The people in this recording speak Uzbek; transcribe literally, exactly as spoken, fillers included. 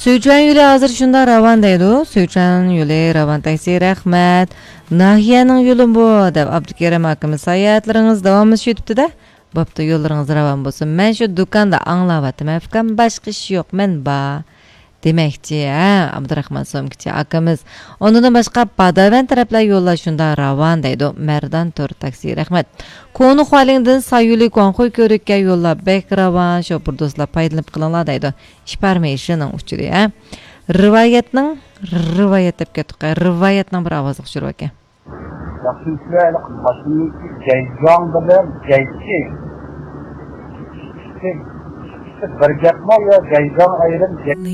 Suyuchan yo'li hozir shunda ravon deydi. Suyuchan yo'li ravon taksi rahmat. Nahiyaning yo'li bu deb Abdukarim akamiz sayohatlaringiz davom etib-da. Bo'pti, yo'llaringiz ravon bo'lsin. Men shu do'konda anglayapman. Fikam boshqa ish yo'q, men ba. Demakchi, ha, Abdurahmon Somkichi akamiz. Ondan boshqa Badavan taraflar yo'llar shunda ravon deydi. Merdan tur taksi rahmat. Konu xolingdan sayuli konxoy ko'rikka yo'llar bek ravon, shopur do'stlar foydalanib qilinglar deydi. Informationning uchiri, ha. Rivoyatning rivoyat deb ketdi. Rivoyatning bir ovozi tushirib ekan. Yaxshilar qashimiki jayjon bilan jaychi. Bir gapmi yo jayjon ayrim